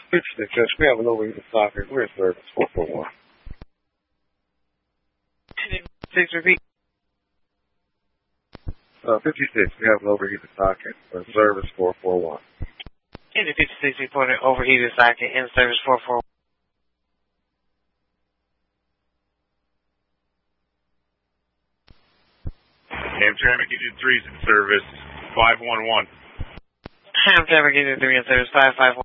56, yes, we have an overheated socket. We're in service 441. 6 repeat. 56, we have an overheated socket. We're in service 441. In the 56 reported overheated socket in service 441. Hamtramck Unit 3 is in service 511. Hamtramck Unit 3 in service 551.